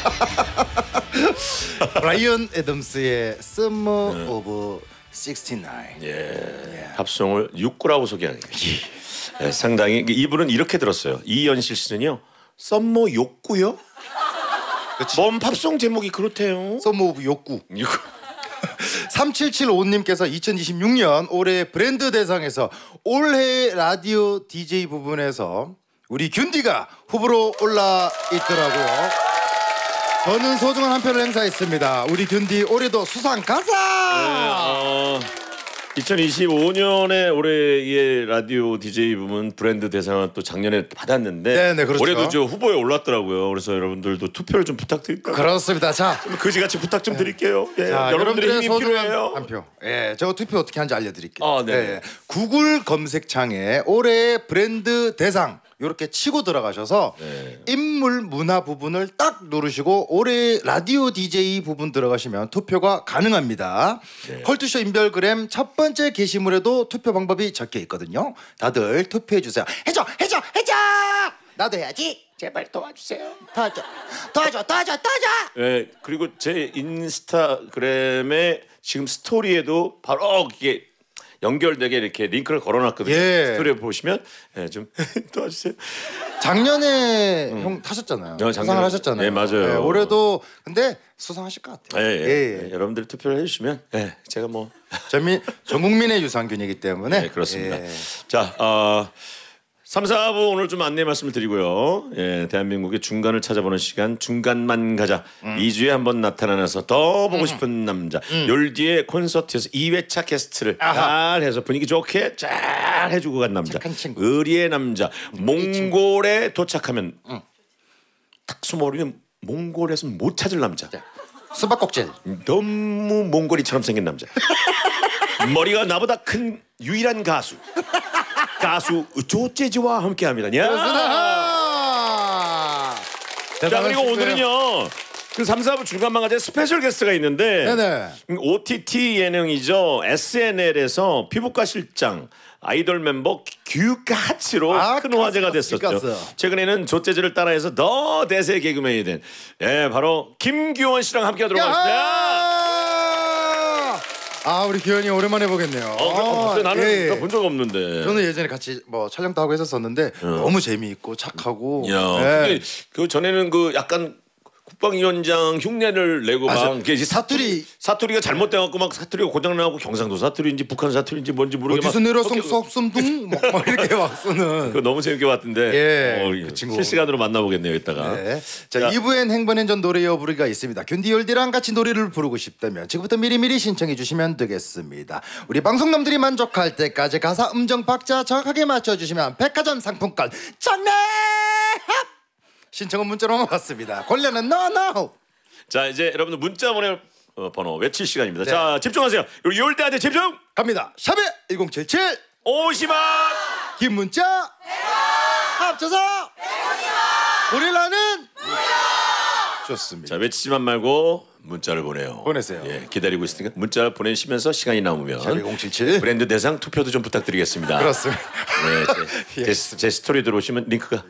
브라이언 애덤스의 Summer of 69. 예. 팝송을 6구라고 소개하는 게 상당히 이분은 이렇게 들었어요. 이연실 씨는요. 썸머 욕구요? 뭔 팝송 제목이 그렇대요. Summer of 욕구. 3775님께서 2026년 올해 브랜드 대상에서 올해 라디오 DJ 부분에서 우리 균디가 후보로 올라 있더라고요. 저는 소중한 한 표를 행사했습니다. 우리 균디 올해도 수상 가자. 2025년에 올해의 라디오 DJ 부문 브랜드 대상을 또 작년에 받았는데 네네, 그렇죠. 올해도 저 후보에 올랐더라고요. 그래서 여러분들도 투표를 좀 부탁드릴까요? 그렇습니다. 자, 그지같이 부탁 좀 드릴게요. 예, 자, 여러분들의 힘이 필요해요. 한 표. 예, 저 투표 어떻게 하는지 알려드릴게요. 아, 네. 예, 구글 검색창에 올해 브랜드 대상 이렇게 치고 들어가셔서 인물 문화 부분을 딱 누르시고 올해 라디오 DJ 부분 들어가시면 투표가 가능합니다. 컬투쇼 인별그램 첫 번째 게시물에도 투표 방법이 적혀 있거든요. 다들 투표해 주세요. 해줘. 나도 해야지. 제발 도와주세요. 도와줘. 예, 그리고 제 인스타그램에 지금 스토리에도 바로 이게 연결되게 이렇게 링크를 걸어놨거든요. 예. 스토리에 보시면 좀 도와주세요. 작년에 형 타셨잖아요. 작년에. 수상을 하셨잖아요. 네, 맞아요. 예, 올해도 근데 수상하실 것 같아요. 예. 여러분들 투표를 해주시면 제가 뭐 전 국민의 유산균이기 때문에 네, 그렇습니다. 예. 자, 3, 4부 오늘 좀 안내 말씀을 드리고요. 예, 대한민국의 중간을 찾아보는 시간 중간만 가자. 2주에 한 번 나타나서 더 보고 싶은 남자. 열뒤에 콘서트에서 2회차 게스트를 잘 해서 분위기 좋게 잘 해주고 간 남자. 착한 친구. 의리의 남자. 몽골에 도착하면 딱 숨어버리면 몽골에서 못 찾을 남자. 수박꼭질. 너무 몽골이처럼 생긴 남자. 머리가 나보다 큰 유일한 가수 조재지와 함께합니다. 자, 그리고 오늘은요 그 3, 4부 중간만 가자 스페셜 게스트가 있는데 네네. OTT 예능이죠. SNL에서 피부과 실장 아이돌 멤버 규가치로 큰 화제가 됐었죠. 최근에는 조재즈를 따라해서 더 대세 개그맨이 된 바로 김규원 씨랑 함께하도록 하겠습니다. 우리 규현이 오랜만에 보겠네요. 나는 본 적 없는데. 저는 예전에 같이 뭐 촬영도 하고 했었는데 너무 재미있고 착하고. 근데 그 전에는 그 약간 국방위원장 흉내를 내고 막 사투리가 잘못돼갖고 막 사투리가 고장나고 경상도 사투리인지 북한 사투리인지 뭔지 모르게 어디서 내려서 썩섬둥 막 이렇게 막 쓰는. 그거 너무 재밌게 봤던데 그 친구 실시간으로 만나보겠네요 이따가. 자, 2부엔 행번행전 노래 여부르기가 있습니다. 균디 열디랑 같이 노래를 부르고 싶다면 지금부터 미리미리 신청해 주시면 되겠습니다. 우리 방송남들이 만족할 때까지 가사 음정 박자 정확하게 맞춰주시면 백화점 상품권 장래 신청은 문자로만 받습니다. 권리는 노노. 자, 이제 여러분들 문자 보낼 번호 외칠 시간입니다. 자, 집중하세요. 우리 열대한테 집중 갑니다. 샵에 1077 50원 긴 문자 100원 합쳐서 100원이요. 고릴라는 무료. 좋습니다. 자, 외치지만 말고 문자를 보내세요. 기다리고 있으니까 문자 보내시면서 시간이 남으면 샵 1077 브랜드 대상 투표도 좀 부탁드리겠습니다. 그렇습니다. 제 스토리 들어오시면 링크가